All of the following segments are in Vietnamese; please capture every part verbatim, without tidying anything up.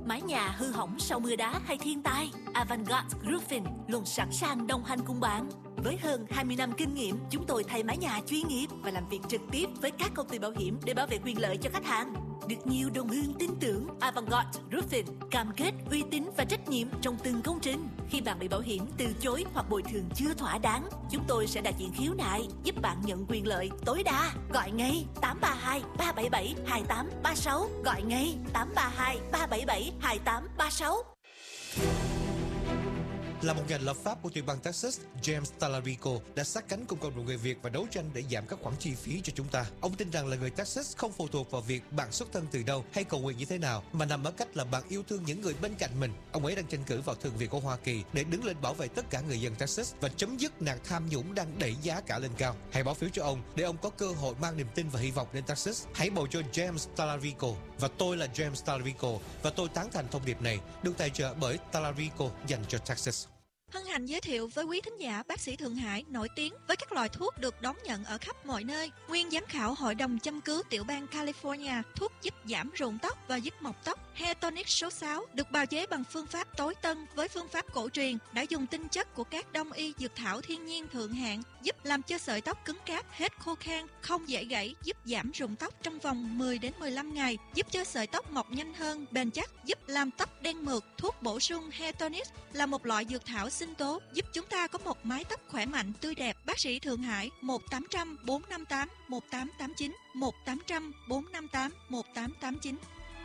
mái nhà hư hỏng sau mưa đá hay thiên tai, Avantgarde Roofing luôn sẵn sàng đồng hành cùng bạn. Với hơn hai mươi năm kinh nghiệm, chúng tôi thay mái nhà chuyên nghiệp và làm việc trực tiếp với các công ty bảo hiểm để bảo vệ quyền lợi cho khách hàng. Được nhiều đồng hương tin tưởng, Avantgarde Roofing cam kết uy tín và trách nhiệm trong từng công trình. Khi bạn bị bảo hiểm từ chối hoặc bồi thường chưa thỏa đáng, chúng tôi sẽ đại diện khiếu nại, giúp bạn nhận quyền lợi tối đa. Gọi ngay tám ba hai ba bảy bảy hai tám ba sáu, gọi ngay tám ba hai ba bảy bảy hai tám ba sáu. Là một nhà lập pháp của tiểu bang Texas, James Talarico đã sát cánh cùng cộng đồng người Việt và đấu tranh để giảm các khoản chi phí cho chúng ta. Ông tin rằng là người Texas không phụ thuộc vào việc bạn xuất thân từ đâu hay cầu nguyện như thế nào, mà nằm ở cách là bạn yêu thương những người bên cạnh mình. Ông ấy đang tranh cử vào Thượng viện của Hoa Kỳ để đứng lên bảo vệ tất cả người dân Texas và chấm dứt nạn tham nhũng đang đẩy giá cả lên cao. Hãy bỏ phiếu cho ông để ông có cơ hội mang niềm tin và hy vọng đến Texas. Hãy bầu cho James Talarico. Và tôi là James Talarico và tôi tán thành thông điệp này, được tài trợ bởi Talarico dành cho Texas. Hân hạnh giới thiệu với quý thính giả bác sĩ Thượng Hải nổi tiếng với các loại thuốc được đón nhận ở khắp mọi nơi. Nguyên giám khảo Hội đồng châm cứu tiểu bang California, thuốc giúp giảm rụng tóc và giúp mọc tóc Hair Tonic số sáu được bào chế bằng phương pháp tối tân với phương pháp cổ truyền, đã dùng tinh chất của các đông y dược thảo thiên nhiên thượng hạng, giúp làm cho sợi tóc cứng cáp, hết khô khan, không dễ gãy, giúp giảm rụng tóc trong vòng mười đến mười lăm ngày, giúp cho sợi tóc mọc nhanh hơn, bền chắc, giúp làm tóc đen mượt. Thuốc bổ sung Hair Tonic là một loại dược thảo sinh tố giúp chúng ta có một mái tóc khỏe mạnh, tươi đẹp. Bác sĩ Thượng Hải một tám không không bốn năm tám một tám tám chín một tám không không bốn năm tám một tám tám chín.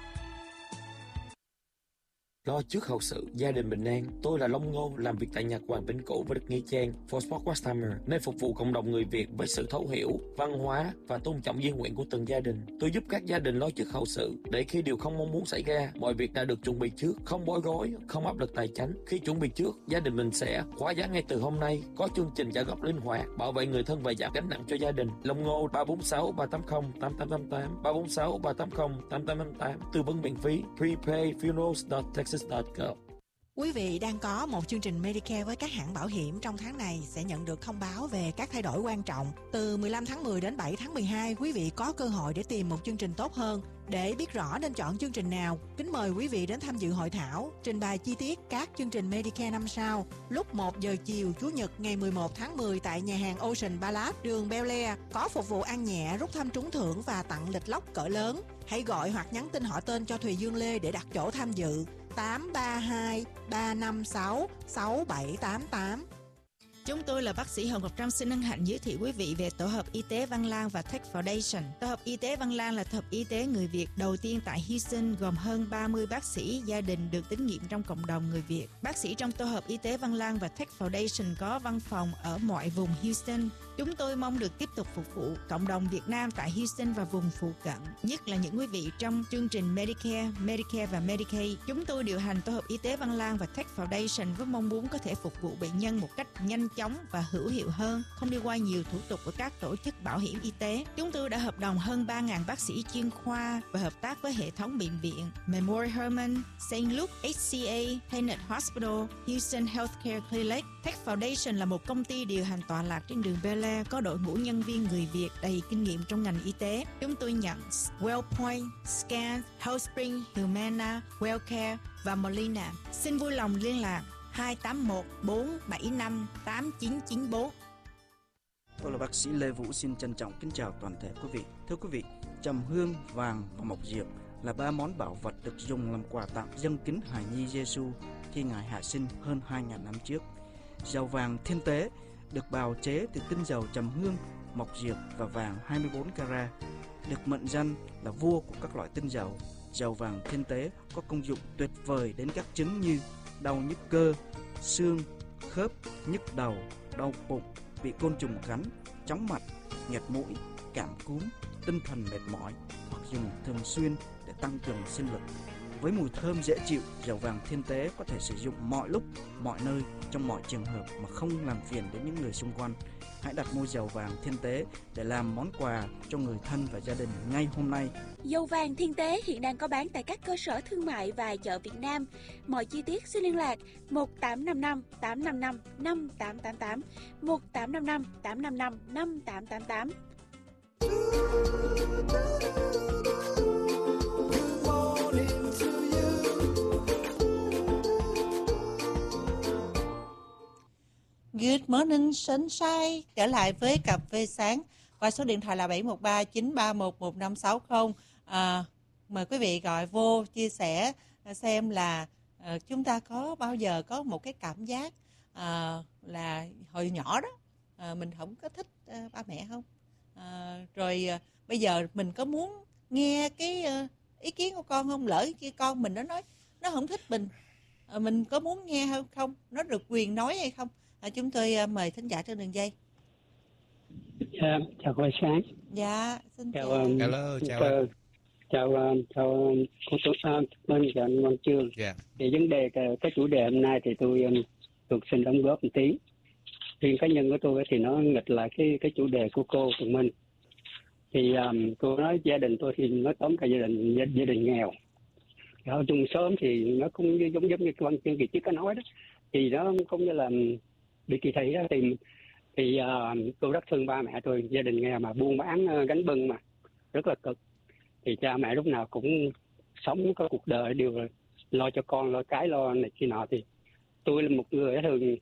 Lo trước hậu sự, gia đình bình an. Tôi là Long Ngô, làm việc tại nhà Hoàng Binh Cũ và Đức Nghĩa Trang, For Sport Westheimer, nơi phục vụ cộng đồng người Việt với sự thấu hiểu, văn hóa và tôn trọng di nguyện của từng gia đình. Tôi giúp các gia đình lo trước hậu sự, để khi điều không mong muốn xảy ra, mọi việc đã được chuẩn bị trước, không bối rối, không áp lực tài chính. Khi chuẩn bị trước, gia đình mình sẽ khóa giá ngay từ hôm nay, có chương trình trả góp linh hoạt, bảo vệ người thân và giảm gánh nặng cho gia đình. Long Ngô ba bốn sáu ba tám không tám tám tám tám, ba bốn sáu ba tám không tám tám tám tám, tư vấn miễn phí. Prepay funerals dot texas dot gov. Quý vị đang có một chương trình Medicare với các hãng bảo hiểm trong tháng này sẽ nhận được thông báo về các thay đổi quan trọng. Từ mười lăm tháng mười đến bảy tháng mười hai, quý vị có cơ hội để tìm một chương trình tốt hơn. Để biết rõ nên chọn chương trình nào, kính mời quý vị đến tham dự hội thảo, trình bày chi tiết các chương trình Medicare năm sau lúc một giờ chiều Chủ nhật ngày mười một tháng mười tại nhà hàng Ocean Palace, đường Bel Air, có phục vụ ăn nhẹ, rút thăm trúng thưởng và tặng lịch lốc cỡ lớn. Hãy gọi hoặc nhắn tin họ tên cho Thùy Dương Lê để đặt chỗ tham dự. tám ba hai ba năm sáu sáu bảy tám tám. Chúng tôi là bác sĩ Hồng Ngọc Trâm xin hân hạnh giới thiệu quý vị về tổ hợp y tế Văn Lang và Tech Foundation. Tổ hợp y tế Văn Lang là tổ hợp y tế người Việt đầu tiên tại Houston, gồm hơn ba mươi bác sĩ gia đình được tín nhiệm trong cộng đồng người Việt. Bác sĩ trong tổ hợp y tế Văn Lang và Tech Foundation có văn phòng ở mọi vùng Houston. Chúng tôi mong được tiếp tục phục vụ cộng đồng Việt Nam tại Houston và vùng phụ cận, nhất là những quý vị trong chương trình Medicare, Medicare và Medicaid. Chúng tôi điều hành tổ hợp y tế Văn Lang và Tech Foundation với mong muốn có thể phục vụ bệnh nhân một cách nhanh chóng và hữu hiệu hơn, không đi qua nhiều thủ tục của các tổ chức bảo hiểm y tế. Chúng tôi đã hợp đồng hơn ba nghìn bác sĩ chuyên khoa và hợp tác với hệ thống bệnh viện Memorial Hermann, Saint Luke, hát xê a, Tenet Hospital, Houston Healthcare Clinic. Tech Foundation là một công ty điều hành tọa lạc trên đường Bel Air, có đội ngũ nhân viên người Việt đầy kinh nghiệm trong ngành y tế. Chúng tôi nhận WellPoint, Scan, HealthSpring, Humana, WellCare và Molina. Xin vui lòng liên lạc hai tám một bốn bảy năm tám chín chín bốn. Tôi là bác sĩ Lê Vũ, xin trân trọng kính chào toàn thể quý vị. Thưa quý vị, trầm hương, vàng và mộc diệp là ba món bảo vật được dùng làm quà tặng dâng kính hài nhi Giêsu khi Ngài hạ sinh hơn hai nghìn năm trước. Dầu vàng thiên tế được bào chế từ tinh dầu trầm hương, mộc diệp và vàng hai mươi bốn carat, được mệnh danh là vua của các loại tinh dầu. Dầu vàng thiên tế có công dụng tuyệt vời đến các chứng như đau nhức cơ, xương, khớp, nhức đầu, đau bụng, bị côn trùng cắn, chóng mặt, nghẹt mũi, cảm cúm, tinh thần mệt mỏi, hoặc dùng thường xuyên để tăng cường sinh lực. Với mùi thơm dễ chịu, dầu vàng thiên tế có thể sử dụng mọi lúc, mọi nơi, trong mọi trường hợp mà không làm phiền đến những người xung quanh. Hãy đặt mua dầu vàng thiên tế để làm món quà cho người thân và gia đình ngay hôm nay. Dầu vàng thiên tế hiện đang có bán tại các cơ sở thương mại và chợ Việt Nam. Mọi chi tiết xin liên lạc một tám năm năm tám năm năm năm tám tám tám, một tám năm năm tám năm năm năm tám tám tám. Good morning sunshine. Trở lại với cà phê sáng qua số điện thoại là bảy một ba chín ba một một năm sáu không. À, mời quý vị gọi vô chia sẻ xem là à, chúng ta có bao giờ có một cái cảm giác à, là hồi nhỏ đó à, mình không có thích à, ba mẹ không? À, rồi à, bây giờ mình có muốn nghe cái à, ý kiến của con không? Lỡ khi con mình nó nói nó không thích mình, à, mình có muốn nghe hay không? Nó được quyền nói hay không? À, chúng tôi à, mời thính giả trên đường dây. À, chào cô Sáng. Dạ, xin chào. chào. Um, Hello, chào chào anh. chào uh, chào cô Tú An, bên anh Văn Chương. Yeah. Thì vấn đề cái, cái chủ đề hôm nay thì tôi um, tôi xin đóng góp một tí. Riêng cá nhân của tôi thì nó nghịch lại cái cái chủ đề của cô Tùng Minh. Thì um, cô nói gia đình tôi thì nói tóm cả gia đình gia, gia đình nghèo. Ở chung sớm thì nó cũng giống giống như Văn Chương kỳ trước có nói đó. Thì nó cũng như là bị kỳ thị đó, thì thì uh, tôi rất thương ba mẹ tôi, gia đình nghèo mà buôn bán uh, gánh bưng mà rất là cực. Thì cha mẹ lúc nào cũng sống có cuộc đời đều lo cho con, lo cái, lo này kia nọ. Thì tôi là một người thường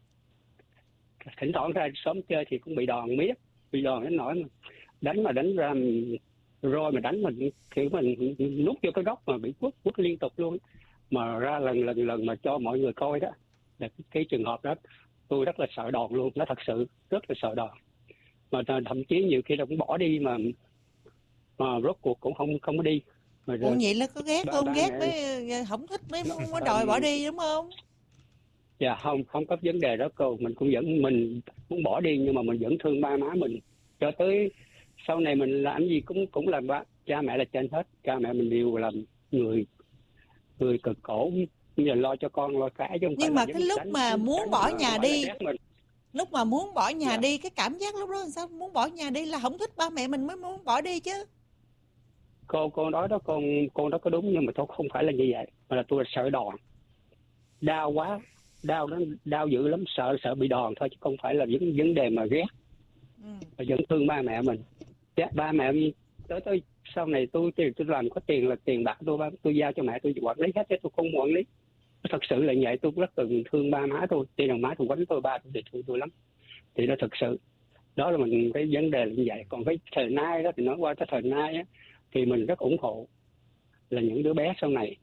thỉnh thoảng ra xóm chơi thì cũng bị đòn miết, bị đòn đến nỗi mà đánh mà đánh ra rồi mà đánh mình kiểu mình nút vô cái góc mà bị quất quất liên tục luôn, mà ra lần lần lần mà cho mọi người coi đó là cái, cái trường hợp đó tôi rất là sợ đòn luôn, nó thật sự rất là sợ đòn, mà thậm chí nhiều khi là cũng bỏ đi mà mà rốt cuộc cũng không không có đi. Mà Ủa vậy là có ghét không? Ghét mẹ... mới không thích mới mới đòi bỏ đi đúng không? Dạ không, không có vấn đề đó cô, mình cũng vẫn mình muốn bỏ đi nhưng mà mình vẫn thương ba má mình cho tới sau này mình làm gì cũng cũng là ba cha mẹ là trên hết, cha mẹ mình đều là người người cực khổ, giờ lo cho con lo cái chứ không nhưng phải mà cái lúc đánh, mà đánh, muốn đánh bỏ nhà đi, lúc mà muốn bỏ nhà dạ. đi cái cảm giác lúc đó làm sao? Muốn bỏ nhà đi là không thích ba mẹ mình mới muốn bỏ đi chứ. Cô cô nói đó con con đó có đúng, nhưng mà tôi không phải là như vậy, mà là tôi là sợ đòn, đau quá, đau nó đau dữ lắm, sợ sợ bị đòn thôi chứ không phải là vấn vấn đề mà ghét. Ừ. Mà vẫn thương ba mẹ mình. Dạ, ba mẹ mình tới tới sau này tôi tôi, tôi làm có tiền là tiền bạc tôi tôi giao cho mẹ tôi quản lý hết chứ tôi không quản lý. Thật sự là vậy, tôi rất từng thương ba má tôi, tiền đồng má tôi quánh tôi, ba tôi thì thương tôi lắm. Thì nó thật sự đó là mình cái vấn đề là như vậy. Còn cái thời nay đó thì nói qua cái thời nay á, thì mình rất ủng hộ là những đứa bé sau này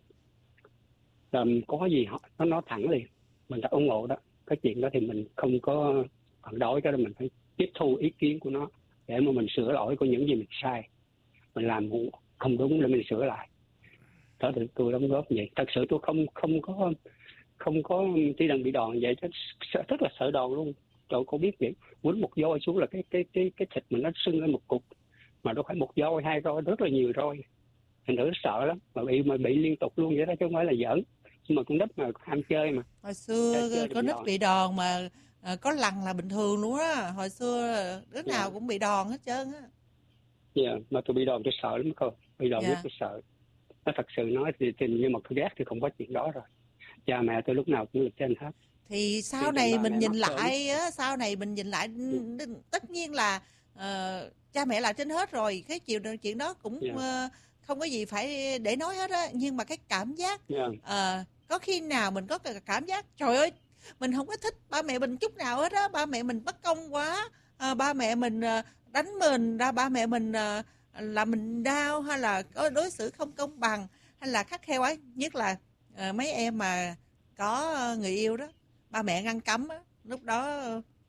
làm có gì họ nó nói thẳng liền, mình đã ủng hộ đó. Cái chuyện đó thì mình không có phản đối, cái đó mình phải tiếp thu ý kiến của nó để mà mình sửa lỗi của những gì mình sai, mình làm không đúng để mình sửa lại. Đó thì tôi đóng góp vậy. Thật sự tôi không không có không có chỉ lần bị đòn vậy, rất là sợ đòn luôn. Trời, cô biết vậy, quýnh một roi xuống là cái cái cái cái thịt mình nó sưng lên một cục, mà đâu phải một roi hai roi, rất là nhiều roi, thành thử sợ lắm, mà bị mà bị liên tục luôn vậy đó chứ không phải là giỡn. Nhưng mà con nít mà ham chơi mà. Hồi xưa con nít bị đòn mà à, có lần là bình thường luôn á. Hồi xưa đứa nào yeah. cũng bị đòn hết trơn á. Dạ, yeah, mà tôi bị đòn tôi sợ lắm cô, bị đòn yeah. rất tôi sợ. Nó thật sự nói thì, thì nhưng mà tôi ghét thì không có chuyện đó rồi. Cha mẹ tôi lúc nào cũng được trên hết. Thì sau thì này mình nhìn lại á, sau này mình nhìn lại ừ. tất nhiên là uh, cha mẹ là trên hết rồi, cái chuyện chuyện đó cũng yeah. uh, không có gì phải để nói hết á. Nhưng mà cái cảm giác yeah. uh, có khi nào mình có cảm giác trời ơi mình không có thích ba mẹ mình chút nào hết á, ba mẹ mình bất công quá, uh, ba mẹ mình uh, đánh mình ra, ba mẹ mình uh, là mình đau, hay là có đối xử không công bằng, hay là khắt khe quá. Nhất là uh, mấy em mà có người yêu đó, ba mẹ ngăn cấm á, lúc đó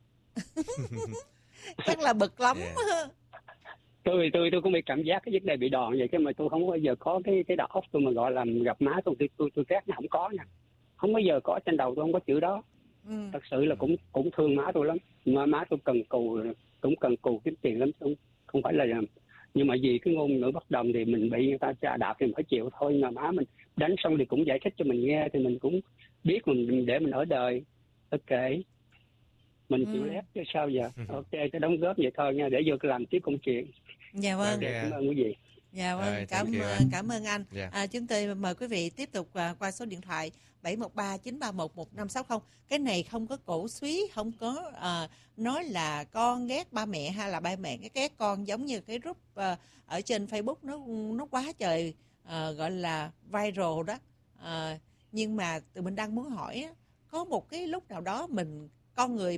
chắc là bực lắm. Yeah. tôi tôi tôi cũng bị cảm giác cái vấn đề bị đòn vậy, chứ mà tôi không bao giờ có cái cái đầu óc tôi mà gọi là gặp má tôi tôi tôi, tôi ghét nó không có nha, không bao giờ có, trên đầu tôi không có chữ đó. Ừ. Thật sự là cũng cũng thương má tôi lắm, mà má tôi cần cù, cũng cần cù kiếm tiền lắm, không không phải là, nhưng mà vì cái ngôn ngữ bất đồng thì mình bị người ta chà đạp thì mình phải chịu thôi. Mà má mình đánh xong thì cũng giải thích cho mình nghe, thì mình cũng biết mình để mình ở đời. Ok, mình chịu ừ. lép chứ sao giờ. Ok, cái đóng góp vậy thôi nha, để vô làm tiếp công chuyện. Dạ vâng. Yeah. Cảm ơn quý vị. Dạ vâng, right, cảm ơn cảm ơn anh. Yeah. À, chúng tôi mời quý vị tiếp tục uh, qua số điện thoại bảy một ba chín ba một một năm sáu không. Cái này không có cổ suý, không có uh, nói là con ghét ba mẹ hay là ba mẹ cái ghét con, giống như cái group uh, ở trên Facebook nó nó quá trời uh, gọi là viral đó. Uh, nhưng mà tụi mình đang muốn hỏi, có một cái lúc nào đó mình con người mình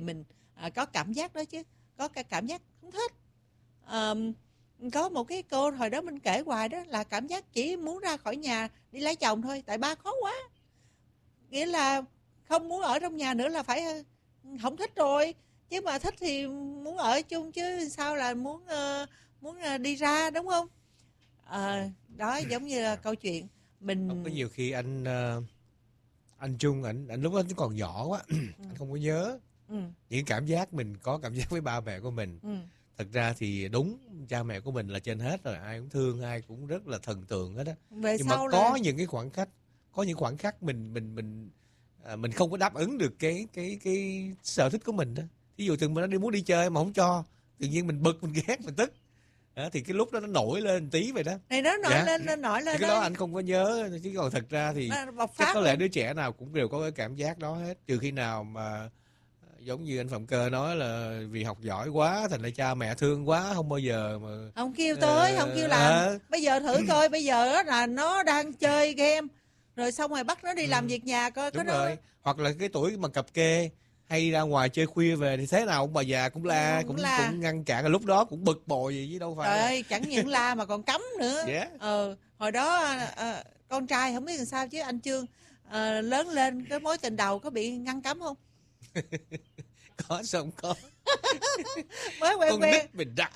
à, có cảm giác đó chứ, có cái cảm giác không thích. À, có một cái cô hồi đó mình kể hoài đó là cảm giác chỉ muốn ra khỏi nhà đi lấy chồng thôi, tại ba khó quá, nghĩa là không muốn ở trong nhà nữa là phải không thích rồi, chứ mà thích thì muốn ở chung chứ sao là muốn uh, muốn uh, đi ra, đúng không? À, đó giống như là câu chuyện mình không, có nhiều khi anh uh, anh Trung anh anh lúc đó anh còn nhỏ quá ừ. anh không có nhớ ừ. những cảm giác mình có cảm giác với ba mẹ của mình. ừ. Thật ra thì đúng, cha mẹ của mình là trên hết rồi, ai cũng thương, ai cũng rất là thần tượng hết á. Nhưng mà có là... những cái khoảng khắc, có những khoảng khắc mình mình mình à, mình không có đáp ứng được cái cái cái sở thích của mình đó. Ví dụ thường mình đi muốn đi chơi mà không cho, tự nhiên mình bực, mình ghét, mình tức. Đó, thì cái lúc đó nó nổi lên tí vậy đó. Này nó nổi dạ. lên, nó nổi lên. Thì cái đó anh không có nhớ, chứ còn thật ra thì chắc có lẽ đứa trẻ nào cũng đều có cái cảm giác đó hết, trừ khi nào mà giống như anh Phạm Cơ nói là vì học giỏi quá thành ra cha mẹ thương quá, không bao giờ mà không kêu tới, uh, không kêu làm. À... Bây giờ thử coi, bây giờ đó là nó đang chơi game rồi xong rồi bắt nó đi ừ. làm việc nhà coi. Đúng có rồi. Nó... Hoặc là cái tuổi mà cặp kê hay ra ngoài chơi khuya về thì thế nào ông bà già cũng la, ừ, cũng la. cũng ngăn cản, lúc đó cũng bực bội gì chứ đâu phải. Trời ơi, chẳng những la mà còn cấm nữa. Yeah. ờ, hồi đó à, con trai không biết làm sao chứ anh Trương à, lớn lên cái mối tình đầu có bị ngăn cấm không? Có sao không có. Mới quen con quen nít mình đặt.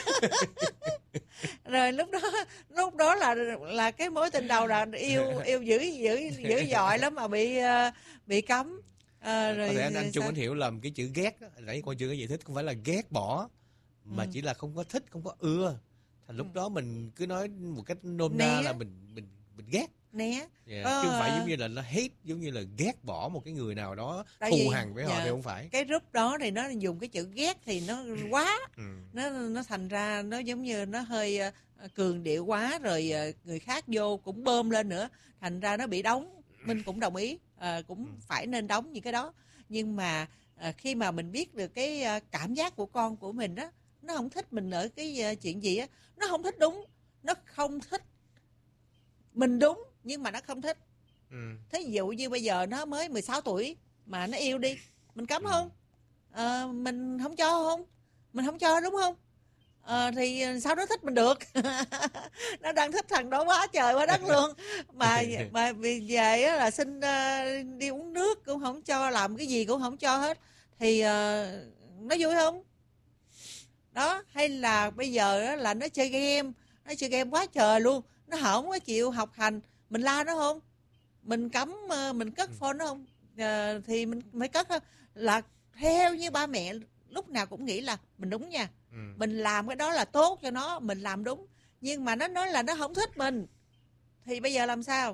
Rồi lúc đó lúc đó là là cái mối tình đầu là yêu yêu dữ dữ dữ dội lắm mà bị uh, bị cấm. À, rồi có thể anh, anh Trung anh hiểu lầm cái chữ ghét đó. Nãy con chưa có giải thích, không phải là ghét bỏ mà ừ. chỉ là không có thích, không có ưa. Thành lúc ừ. đó mình cứ nói một cách nôm na là mình mình mình ghét né, yeah. ờ... chứ không phải giống như là nó hate, giống như là ghét bỏ một cái người nào đó, tại thù hằn với dạ. họ thì không phải. Cái group đó thì nó dùng cái chữ ghét thì nó quá, ừ. nó nó thành ra nó giống như nó hơi uh, cường điệu quá, rồi uh, người khác vô cũng bơm lên nữa, thành ra nó bị đóng. Mình cũng đồng ý, uh, cũng ừ. phải nên đóng những cái đó, nhưng mà uh, khi mà mình biết được cái uh, cảm giác của con của mình đó, nó không thích mình ở cái uh, chuyện gì á, nó không thích đúng, nó không thích mình đúng, nhưng mà nó không thích. ừ. Thí dụ như bây giờ nó mới mười sáu tuổi mà nó yêu đi, mình cấm không? À, mình không cho không? Mình không cho đúng không? À, thì sao nó thích mình được? Nó đang thích thằng đó quá trời quá đất luôn. Mà mà vì về là xin uh, đi uống nước cũng không cho, làm cái gì cũng không cho hết. Thì uh, nó vui không? Đó, hay là bây giờ là nó chơi game, nó chơi game quá trời luôn, nó không có chịu học hành, mình la nó không? Mình cấm, mình cất phone nó không? À, thì mình mới cất thôi. Là theo như ba mẹ lúc nào cũng nghĩ là mình đúng nha. Ừ. Mình làm cái đó là tốt cho nó, mình làm đúng. Nhưng mà nó nói là nó không thích mình. Thì bây giờ làm sao?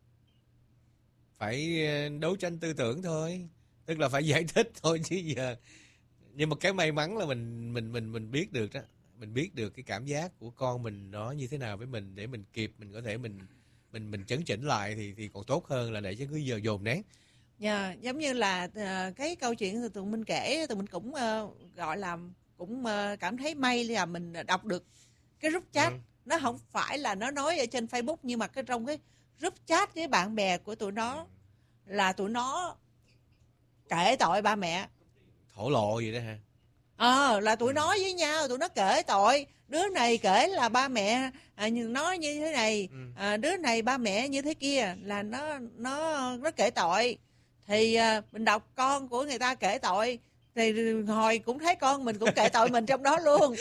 Phải đấu tranh tư tưởng thôi. Tức là phải giải thích thôi chứ giờ. Nhưng mà cái may mắn là mình mình mình mình biết được đó. Mình biết được cái cảm giác của con mình nó như thế nào với mình, để mình kịp mình có thể mình mình mình chấn chỉnh lại thì thì còn tốt hơn là để cho cứ giờ dồn nén. Dạ, yeah, giống như là uh, cái câu chuyện tụi mình kể, tụi mình cũng uh, gọi là cũng uh, cảm thấy may là mình đọc được cái group chat. Ừ. Nó không phải là nó nói ở trên Facebook, nhưng mà cái trong cái group chat với bạn bè của tụi nó là tụi nó kể tội ba mẹ, thổ lộ gì đó hả? Ờ, à, là tụi ừ. nói với nhau, tụi nó kể tội. Đứa này kể là ba mẹ à, nói như thế này, ừ. à, đứa này ba mẹ như thế kia, là nó nó nó kể tội. Thì à, mình đọc con của người ta kể tội, thì hồi cũng thấy con mình cũng kể tội mình trong đó luôn.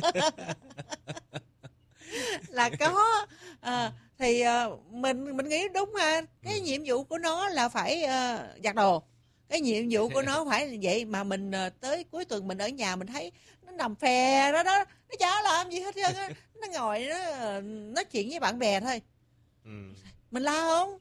Là có à, thì à, mình mình nghĩ đúng ha, cái ừ. nhiệm vụ của nó là phải à, giặt đồ. Cái nhiệm vụ của nó phải là vậy, mà mình tới cuối tuần mình ở nhà mình thấy nó nằm phè đó đó, nó chả làm gì hết trơn á, nó ngồi nó nói chuyện với bạn bè thôi. Ừ. Mình la không?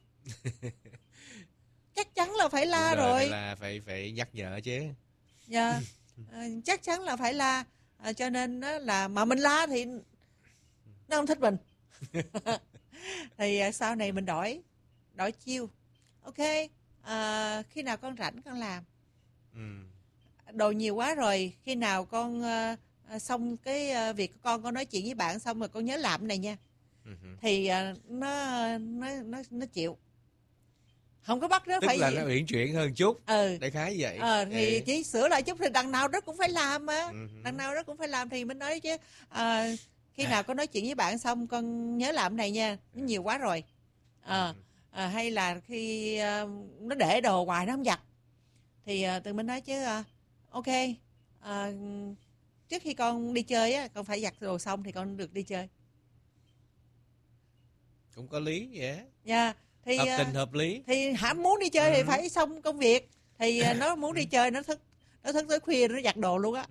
Chắc chắn là phải la rồi, rồi. Phải la, phải phải nhắc nhở chứ. Dạ, à, chắc chắn là phải la, à, cho nên đó là mà mình la thì nó không thích mình. Thì à, sau này mình đổi đổi chiêu. Ok. À, khi nào con rảnh con làm. ừ. Đồ nhiều quá rồi, khi nào con uh, xong cái uh, việc con con nói chuyện với bạn xong rồi con nhớ làm cái này nha. uh-huh. Thì uh, nó nó nó nó chịu. Không có bắt nó Tức phải là nó uyển chuyển hơn chút. Ừ. Đại khái vậy. Ờ, thì ừ. chỉ sửa lại chút thì đằng nào nó cũng phải làm mà. Ừ. Đằng nào nó cũng phải làm thì mình nói chứ. À, khi nào con nói chuyện với bạn xong con nhớ làm này nha, nó nhiều quá rồi. À, à, hay là khi uh, nó để đồ hoài nó không giặt thì uh, tụi mình nói chứ uh, ok, uh, trước khi con đi chơi á, con phải giặt đồ xong thì con được đi chơi. Cũng có lý vậy. Dạ. Yeah. Thì, hợp tình hợp lý. Thì hãm muốn đi chơi ừ. thì phải xong công việc. Thì nó muốn đi chơi nó thức nó thức tới khuya nó giặt đồ luôn á.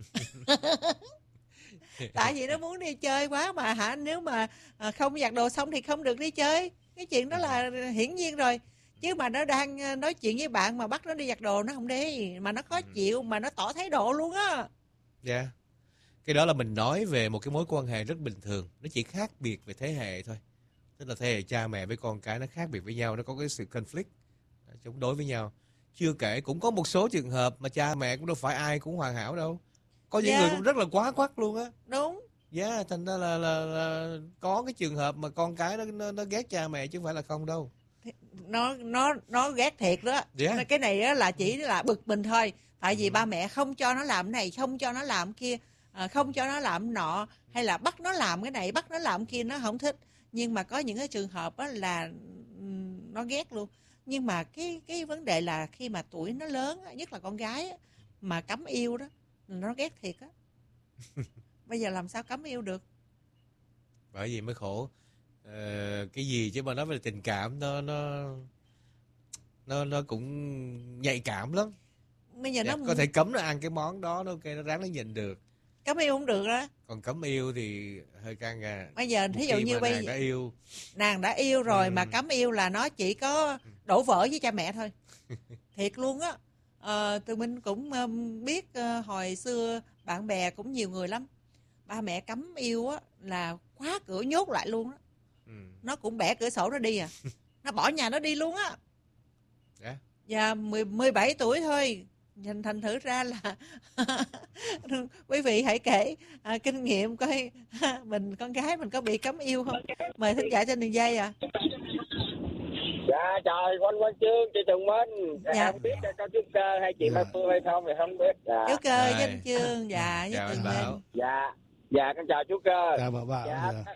Tại vì nó muốn đi chơi quá mà hả, nếu mà không giặt đồ xong thì không được đi chơi. Cái chuyện đó là hiển nhiên rồi. Chứ mà nó đang nói chuyện với bạn mà bắt nó đi giặt đồ nó không đi, mà nó khó chịu mà nó tỏ thái độ luôn á. Dạ. Yeah. Cái đó là mình nói về một cái mối quan hệ rất bình thường, nó chỉ khác biệt về thế hệ thôi. Tức là thế hệ cha mẹ với con cái nó khác biệt với nhau, nó có cái sự conflict, chống đối với nhau. Chưa kể cũng có một số trường hợp mà cha mẹ cũng đâu phải ai cũng hoàn hảo đâu. Có những yeah. người cũng rất là quá quắt luôn á. Đúng. Dạ, yeah, thành ra là, là, là có cái trường hợp mà con cái nó, nó, nó ghét cha mẹ chứ không phải là không đâu. Nó nó nó ghét thiệt đó. Yeah. Cái này đó là chỉ là bực mình thôi. Tại vì ừ. ba mẹ không cho nó làm này, không cho nó làm kia, không cho nó làm nọ, hay là bắt nó làm cái này, bắt nó làm kia, nó không thích. Nhưng mà có những cái trường hợp đó là nó ghét luôn. Nhưng mà cái cái vấn đề là khi mà tuổi nó lớn, nhất là con gái mà cấm yêu đó, nó ghét thiệt á. Bây giờ làm sao cấm yêu được? Bởi vì mới khổ. Ờ, cái gì chứ mà nói về tình cảm nó nó nó nó cũng nhạy cảm lắm. Bây giờ dạ, nó có thể cấm nó ăn cái món đó, nó ok, nó ráng nó nhìn được. Cấm yêu không được đó. Còn cấm yêu thì hơi căng à. Bây giờ thí dụ như bây nàng đã yêu nàng đã yêu rồi ừ. mà cấm yêu là nó chỉ có đổ vỡ với cha mẹ thôi. Thiệt luôn á. À, tụi mình cũng biết uh, hồi xưa bạn bè cũng nhiều người lắm, ba mẹ cấm yêu á là khóa cửa nhốt lại luôn á. ừ. Nó cũng bẻ cửa sổ nó đi à. Nó bỏ nhà nó đi luôn á. yeah. Và mười bảy tuổi thôi. Thành, thành thử ra là quý vị hãy kể à, kinh nghiệm coi mình con gái mình có bị cấm yêu không. Mời thính giả trên đường dây à. Dạ trời, Quanh Quanh Chương, chị Tường Minh. Dạ. Không biết có chú Cơ hay chị Mai Phương hay không thì không biết. Dạ. Chú Cơ với anh Chương, dạ với Tường Minh. Dạ, dạ con chào chú Cơ. Chào bà Bảo. Dạ, dạ.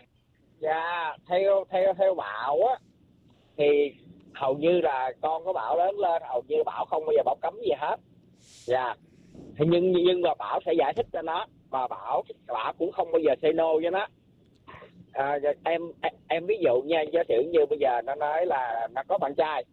dạ theo theo theo Bảo á thì hầu như là con có Bảo lớn lên, hầu như Bảo không bao giờ Bảo cấm gì hết. Dạ. Thì nhưng nhưng mà Bảo sẽ giải thích cho nó, và Bảo Bảo cũng không bao giờ say no với nó. À, em em ví dụ nha, giả sử như bây giờ nó nói là nó có bạn trai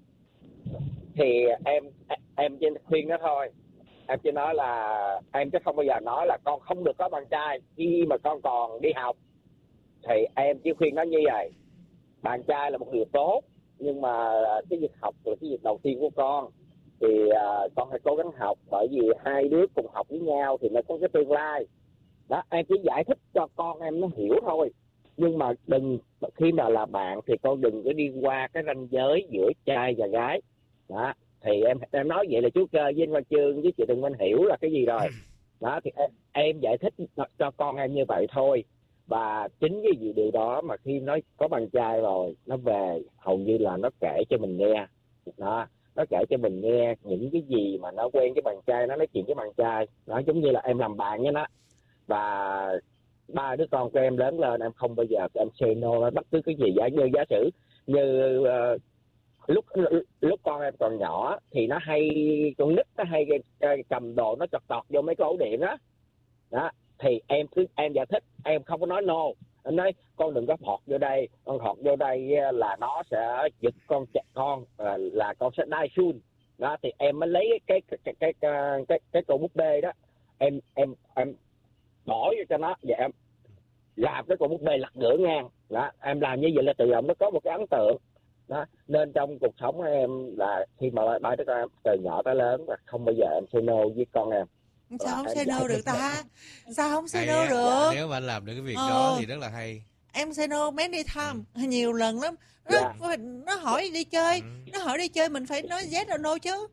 thì em em chỉ khuyên nó thôi. Em chỉ nói là em chứ không bao giờ nói là con không được có bạn trai khi mà con còn đi học. Thì em chỉ khuyên nó như vậy: bạn trai là một điều tốt, nhưng mà cái việc học là cái việc đầu tiên của con. Thì uh, con phải cố gắng học, bởi vì hai đứa cùng học với nhau thì nó có cái tương lai. Đó, em chỉ giải thích cho con em nó hiểu thôi. Nhưng mà đừng, khi mà là bạn thì con đừng có đi qua cái ranh giới giữa trai và gái. Đó, thì em em nói vậy là chú Cơ với anh Quang Chương với chị Tường Minh hiểu là cái gì rồi. Đó, thì em, em giải thích cho con em như vậy thôi. Và chính vì điều đó mà khi nó có bạn trai rồi, nó về hầu như là nó kể cho mình nghe. Đó, nó kể cho mình nghe những cái gì mà nó quen với bạn trai, nó nói chuyện với bạn trai. Nó giống như là em làm bạn với nó. Và ba đứa con của em lớn lên, em không bao giờ em say no bất cứ cái gì. Giả như giả sử như uh, lúc lúc con em còn nhỏ thì nó hay, con nít nó hay cầm đồ nó chọt tọt vô mấy cái ổ điện đó. Đó, thì em cứ em giải thích, em không có nói no. Em nói con đừng có thọt vô đây, con thọt vô đây là nó sẽ giật con chạy con, là con sẽ die soon. Đó, thì em mới lấy cái cái cái cái cái, cái, cái con búp bê đó, em em em bỏ vô cho nó, và em làm cái con búp bê lật ngửa ngang. Đó, em làm như vậy là tự động nó có một cái ấn tượng. Đó, nên trong cuộc sống của em là khi mà ba đứa con em từ nhỏ tới lớn là không bao giờ em say no với con em. Sao không say no được ta? Sao không say no được? Dạ, nếu mà anh làm được cái việc ờ. đó thì rất là hay. Em say no many time, ừ. nhiều lần lắm. Nó, dạ. nó hỏi đi chơi, ừ. nó hỏi đi chơi mình phải nói yes or no chứ.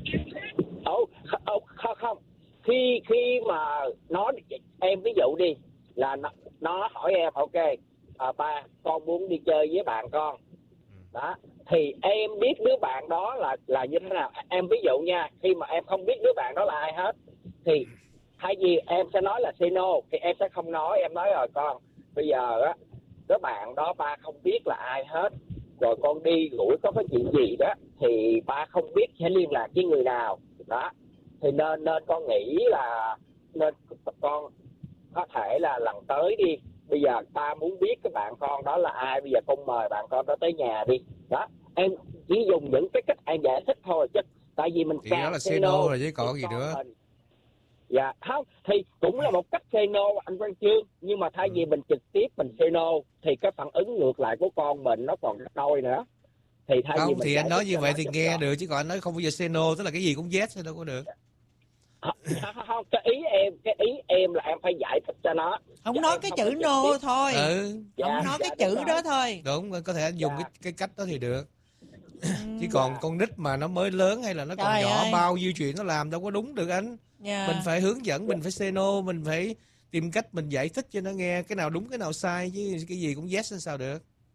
Ồ, không, không, không. Khi khi mà nó, em ví dụ đi, là nó, nó hỏi em, ok, à, ba, con muốn đi chơi với bạn con. Đó, thì em biết đứa bạn đó là là như thế nào. Em ví dụ nha, khi mà em không biết đứa bạn đó là ai hết, thì thay vì em sẽ nói là say no, thì em sẽ không nói. Em nói rồi con, bây giờ á, đứa bạn đó ba không biết là ai hết, rồi con đi gũi có cái chuyện gì đó thì ba không biết sẽ liên lạc với người nào đó, thì nên nên con nghĩ là nên con có thể là lần tới đi, bây giờ ta muốn biết cái bạn con đó là ai, bây giờ con mời bạn con đó tới nhà đi đó. Em chỉ dùng những cái cách em giải thích thôi, chứ tại vì mình thì càng đó là say no rồi chứ còn gì nữa. mình... Dạ không, thì cũng là một cách say no anh Quang Chương, nhưng mà thay vì mình trực tiếp mình say no thì cái phản ứng ngược lại của con mình nó còn gấp đôi nữa. Thì thay không vì mình thì anh nói như vậy thì nghe đó. được, chứ còn anh nói không bao giờ say no, tức là cái gì cũng yes thì đâu có được. Không, không, cái ý em cái ý em là em phải giải thích cho nó, không nói cái chữ no thôi. Ừ. Dạ, không nói dạ, cái chữ rồi. đó thôi. Đúng, có thể anh dùng Dạ. cái cái cách đó thì được. Chứ còn con nít mà nó mới lớn hay là nó còn Trời nhỏ, ơi. bao nhiêu chuyện nó làm đâu có đúng được anh. Dạ. Mình phải hướng dẫn, mình phải say no, mình phải tìm cách mình giải thích cho nó nghe cái nào đúng cái nào sai, chứ cái gì cũng yes sao được.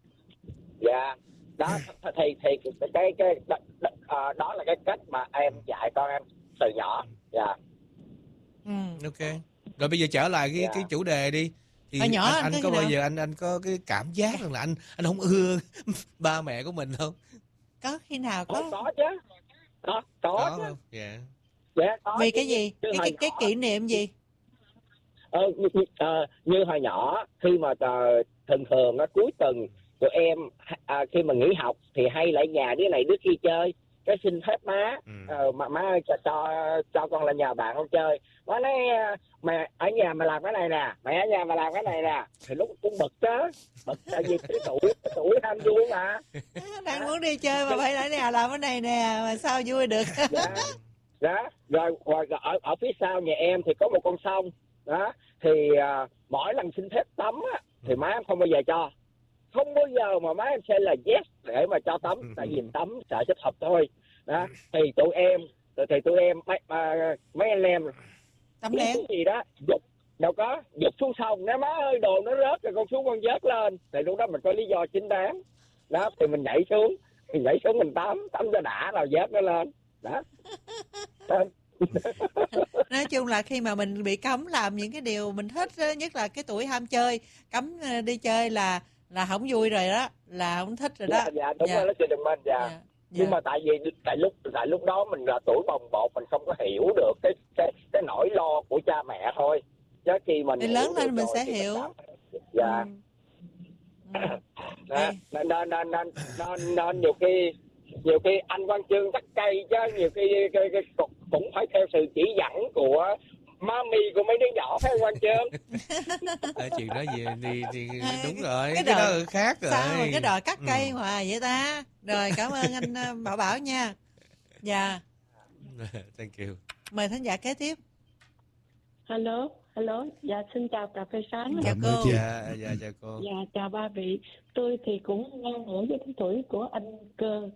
Dạ, đó thì thì cái cái, cái đó, đó, đó là cái cách mà em dạy con em từ nhỏ. Dạ. Ừ. Ok. Rồi bây giờ trở lại cái Dạ. cái chủ đề đi. Thì Hồi nhỏ anh, anh anh có có khi bao nào? giờ anh anh có cái cảm giác rằng là anh anh không ưa ba mẹ của mình không? Có khi nào Có, có có chứ. Có, có, Có chứ. không? Dạ. Dạ, có vì chứ. cái gì? Chứ Cái hồi cái, cái nhỏ- kỷ niệm gì? Ờ, như, như, ờ, như hồi nhỏ khi mà uh, thường thường á, cuối tuần tụi em à, khi mà nghỉ học thì hay lại nhà đứa này đứa kia chơi, cái xin phép má, Ừ. ờ, mà má ơi, cho, cho cho con lên nhà bạn con chơi. Má nói mẹ ở nhà mà làm cái này nè, mẹ ở nhà mà làm cái này nè, thì lúc cũng bực đó, bực tại vì cái tuổi cái tuổi ham vui mà. Đang muốn đi chơi mà phải ở nhà làm cái này nè, mà sao vui được? Dạ, đó. Rồi, rồi ở, ở phía sau nhà em thì có một con sông đó, thì uh, mỗi lần xin phép tắm á, thì má em không bao giờ cho, không bao giờ mà má em sẽ là yes để mà cho tắm, tại vì tắm sợ chết hợp thôi đó. Thì tụi em thì tụi em mấy, uh, mấy anh em Tắm biết lén. cái gì đó giục, đâu có giục xuống sông, nói má ơi đồ nó rớt rồi con xuống con vớt lên, thì lúc đó mình có lý do chính đáng đó, thì mình nhảy xuống, thì nhảy xuống mình tắm tắm cho đã rồi vớt nó lên đó. Nói chung là khi mà mình bị cấm làm những cái điều mình thích á, nhất là cái tuổi ham chơi, cấm ờ, đi chơi là là không vui rồi đó, là không thích rồi đó. Dạ, dạ đúng Dạ. rồi đó chị Đừng Minh. Dạ. Dạ. Nhưng mà tại vì tại lúc tại lúc đó mình là tuổi bồng bột, mình không có hiểu được cái cái cái nỗi lo của cha mẹ thôi, chứ khi mình Thì hiểu lớn lên được mình rồi sẽ thì hiểu. cảm thấy- dạ. Ừ. Đó, nên nên nên nên nên nên nhiều khi nhiều khi anh Quang Chương chắc cây, chứ nhiều khi cái, cái, cũng- cũng phải theo sự chỉ dẫn của mami của mấy đứa nhỏ, phải không Quang Chương? Ờ, chuyện đó gì thì, thì đúng rồi, cái cái, đời- đó khác rồi. Sao mà cái đòi cắt cây Ừ. hoài vậy ta? Rồi cảm ơn anh ờ, Bảo Bảo nha. Dạ, Thank you. mời thính giả kế tiếp. Alo, alo, dạ xin chào cà phê sáng. Chào cô. Dạ, dạ chào cô. Dạ chào ba vị. Tôi thì cũng ngang ngửa với cái tuổi của anh Cơ.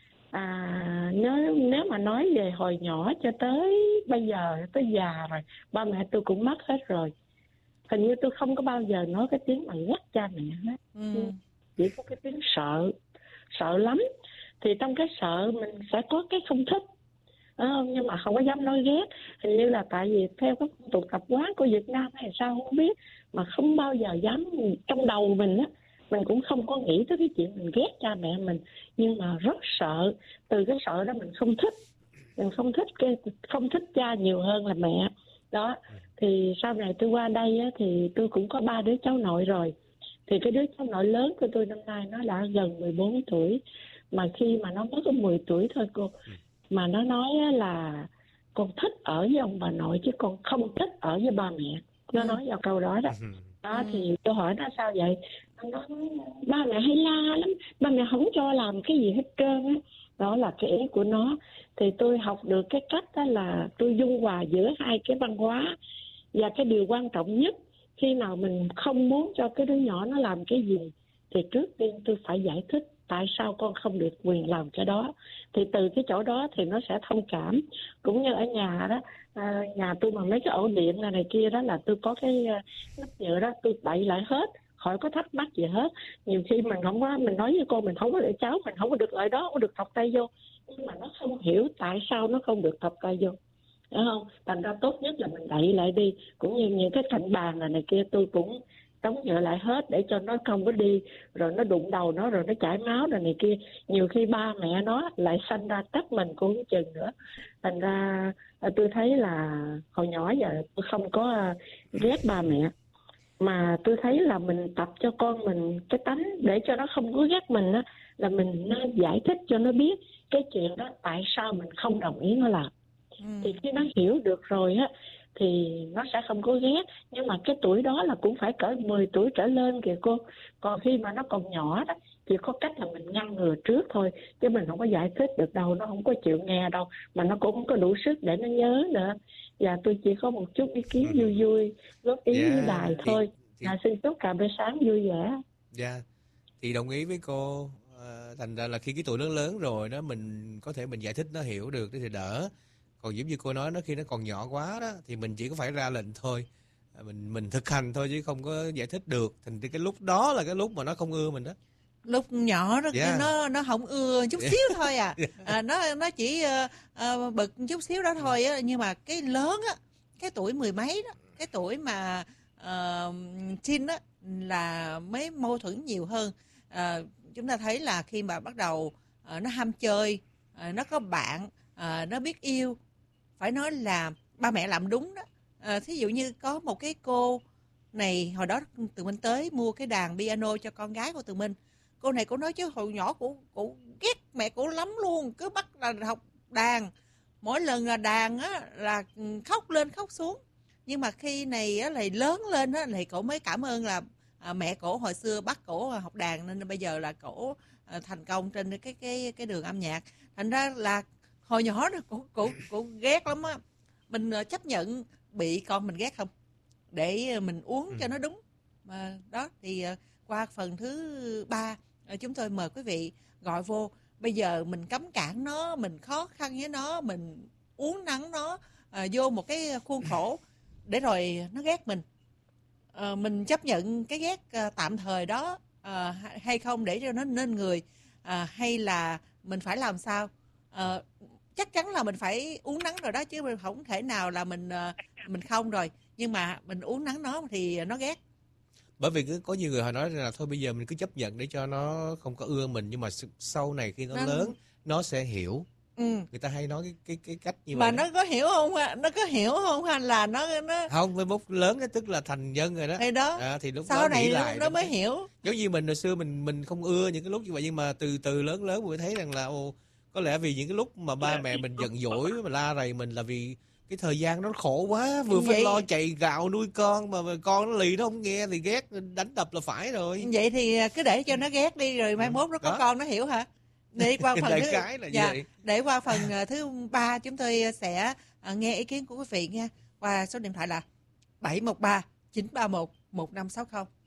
À, nếu nếu mà nói về hồi nhỏ cho tới bây giờ, tới già rồi, ba mẹ tôi cũng mất hết rồi. Hình như tôi không có bao giờ nói cái tiếng mà ghét cha mẹ hết. Ừ. Chỉ có cái tiếng sợ, sợ lắm. Thì trong cái sợ mình sẽ có cái không thích. Ờ, nhưng mà không có dám nói ghét. Hình như là tại vì theo cái phong tục tập quán của Việt Nam hay sao không biết, mà không bao giờ dám, trong đầu mình á, mình cũng không có nghĩ tới cái chuyện mình ghét cha mẹ mình, nhưng mà rất sợ. Từ cái sợ đó mình không thích, mình không thích cái không thích cha nhiều hơn là mẹ đó. Thì sau này tôi qua đây á, thì tôi cũng có ba đứa cháu nội rồi. Thì cái đứa cháu nội lớn của tôi năm nay nó đã gần mười bốn tuổi, mà khi mà nó mới có mười tuổi thôi cô, mà nó nói á là con thích ở với ông bà nội chứ con không thích ở với ba mẹ. Nó nói vào câu đó đó. Đó thì tôi hỏi nó sao vậy? Nó nói ba mẹ hay la lắm, ba mẹ không cho làm cái gì hết trơn á. Đó là cái ý của nó. Thì tôi học được cái cách đó là tôi dung hòa giữa hai cái văn hóa. Và cái điều quan trọng nhất, khi nào mình không muốn cho cái đứa nhỏ nó làm cái gì, thì trước tiên tôi phải giải thích tại sao con không được quyền làm cái đó. Thì từ cái chỗ đó thì nó sẽ thông cảm. Cũng như ở nhà đó, à, nhà tôi mà mấy cái ổ điện này, này kia đó là tôi có cái uh, nắp nhựa đó, tôi đậy lại hết. khỏi có thắc mắc gì hết. Nhiều khi mình không có, mình nói với cô mình không có để cháu mình không có được lại đó, không có được thọc tay vô, nhưng mà nó không hiểu tại sao nó không được thọc tay vô, đúng không? Thành ra tốt nhất là mình đậy lại đi, cũng như những cái cạnh bàn này này kia tôi cũng đóng nhựa lại hết để cho nó không có đi rồi nó đụng đầu nó rồi nó chảy máu rồi này kia. Nhiều khi ba mẹ nó lại sanh ra trách mình cũng không chừng nữa. Thành ra tôi thấy là hồi nhỏ giờ tôi không có ghét ba mẹ, mà tôi thấy là mình tập cho con mình cái tánh để cho nó không có ghét mình á, là mình nên giải thích cho nó biết cái chuyện đó tại sao mình không đồng ý nó làm. Ừ. Thì khi nó hiểu được rồi á thì nó sẽ không có ghét. Nhưng mà cái tuổi đó là cũng phải cỡ mười tuổi trở lên kìa cô. Còn khi mà nó còn nhỏ đó thì có cách là mình ngăn ngừa trước thôi, chứ mình không có giải thích được đâu, nó không có chịu nghe đâu, mà nó cũng không có đủ sức để nó nhớ nữa. Và tôi chỉ có một chút ý kiến vui vui góp ý yeah, với đài thì, thôi thì... À, xin chúc cả buổi sáng vui vẻ. Dạ yeah. Thì đồng ý với cô. À, thành ra là khi cái tuổi lớn lớn rồi đó, mình có thể mình giải thích nó hiểu được thì đỡ. Còn giống như cô nói, nó khi nó còn nhỏ quá đó thì mình chỉ có phải ra lệnh thôi, mình mình thực hành thôi chứ không có giải thích được. Thành cái lúc đó là cái lúc mà nó không ưa mình đó. Lúc nhỏ đó yeah. nó nó không ưa chút yeah. xíu thôi à. à nó nó chỉ uh, uh, bực chút xíu đó thôi á. Nhưng mà cái lớn á, cái tuổi mười mấy đó, cái tuổi mà uh, teen á là mới mâu thuẫn nhiều hơn. Uh, chúng ta thấy là khi mà bắt đầu uh, nó ham chơi, uh, nó có bạn, uh, nó biết yêu. Phải nói là ba mẹ làm đúng đó. À, thí dụ như có một cái cô này, hồi đó Tường Minh tới mua cái đàn piano cho con gái của Tường Minh. Cô này cô nói chứ hồi nhỏ cô, cô ghét mẹ cô lắm luôn, cứ bắt là học đàn. Mỗi lần là đàn á là khóc lên khóc xuống. Nhưng mà khi này á, là lớn lên á, thì cổ mới cảm ơn là à, mẹ cổ hồi xưa bắt cổ học đàn, nên bây giờ là cổ à, thành công trên cái cái cái đường âm nhạc. Thành ra là hồi nhỏ đó cô, cô, cô ghét lắm á. Mình chấp nhận bị con mình ghét không? Để mình uống ừ. cho nó đúng. Mà đó thì qua phần thứ ba, chúng tôi mời quý vị gọi vô. Bây giờ mình cấm cản nó, mình khó khăn với nó, mình uống nắng nó à, vô một cái khuôn khổ để rồi nó ghét mình. À, mình chấp nhận cái ghét à, tạm thời đó à, hay không để cho nó nên người, à, hay là mình phải làm sao? À, chắc chắn là mình phải uống nắng rồi đó, chứ mình không thể nào là mình mình không rồi. Nhưng mà mình uống nắng nó thì nó ghét. Bởi vì có nhiều người họ nói là thôi bây giờ mình cứ chấp nhận để cho nó không có ưa mình, nhưng mà sau này khi nó, nó... lớn nó sẽ hiểu. Ừ. Người ta hay nói cái cái cái cách như mà vậy. Mà nó có hiểu không? Nó có hiểu không hay là nó nó không? Với bút lớn tức là thành nhân rồi đó. Thì đó. À, thì lúc sau đó này nghĩ lại nó mới cái... hiểu. Giống như mình hồi xưa mình mình không ưa những cái lúc như vậy, nhưng mà từ từ lớn lớn mới thấy rằng là ồ, có lẽ vì những cái lúc mà ba mẹ mình giận dỗi mà la rầy mình là vì cái thời gian nó khổ quá, vừa vậy... phải lo chạy gạo nuôi con, mà con nó lì nó không nghe thì ghét đánh đập là phải rồi. Vậy thì cứ để cho nó ghét đi, rồi mai ừ. mốt nó có đó. Con nó hiểu hả? Để qua phần thứ cái là dạ, vậy. Để qua phần thứ ba chúng tôi sẽ nghe ý kiến của quý vị nha, qua số điện thoại là bảy một ba chín ba một một năm sáu không.